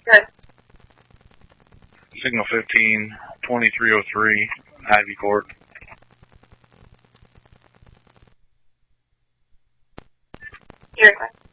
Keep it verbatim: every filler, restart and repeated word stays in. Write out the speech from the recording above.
Good. Signal fifteen, twenty-three oh three, Ivy Court. Your request.